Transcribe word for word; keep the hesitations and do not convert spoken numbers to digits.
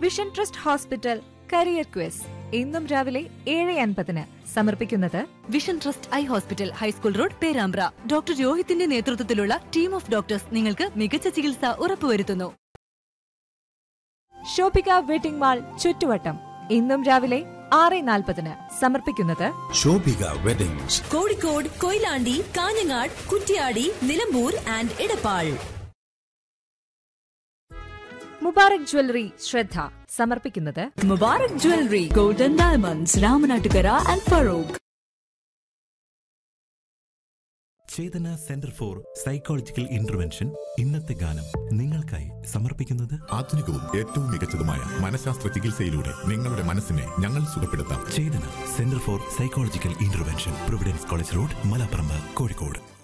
Vision trust hospital career quiz ഇന്നും രാവിലെ ഏഴ് അൻപതിന് സമർപ്പിക്കുന്നത് vision trust eye hospital high school road Perambra. Doctor രോഹിത്തിന്റെ നേതൃത്വത്തിലുള്ള ടീം ഓഫ് ഡോക്ടേഴ്സ് നിങ്ങൾക്ക് മികച്ച ചികിത്സ ഉറപ്പുവരുത്തുന്നു. ഷോപ്പിക വെഡിംഗ് മാൾ ചുറ്റുവട്ടം ഇന്നും രാവിലെ ആറ് നാൽപ്പതിന് സമർപ്പിക്കുന്നത് Shoppika weddings Kozhikode, Koyilandy, Kanhangad, Kuttiadi, Nilambur and Edappal. Mubarak jewellery ശ്രദ്ധ സമർപ്പിക്കുന്നത് Mubarak jewellery, golden diamonds, Ramanattukara and Farooq. Chetana centre for psychological intervention ഇന്നത്തെ ഗാനം നിങ്ങൾക്കായി സമർപ്പിക്കുന്നത് ആധുനികവും ഏറ്റവും മികച്ചതുമായ മനഃശാസ്ത്ര ചികിത്സയിലൂടെ നിങ്ങളുടെ മനസ്സിനെ ഞങ്ങൾ സുഖപ്പെടുത്താം. ചേതന centre for psychological intervention, Providence college road, Malappuram, Kozhikode.